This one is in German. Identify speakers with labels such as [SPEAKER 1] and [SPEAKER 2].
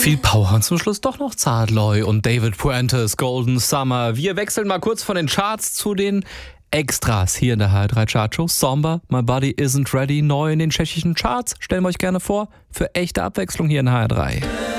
[SPEAKER 1] Viel Power und zum Schluss doch noch Zadloy und David Puentes Golden Summer. Wir wechseln mal kurz von den Charts zu den Extras hier in der HR3 Chartshow. Somber, My Body Isn't Ready, neu in den tschechischen Charts. Stellen wir euch gerne vor, für echte Abwechslung hier in HR3.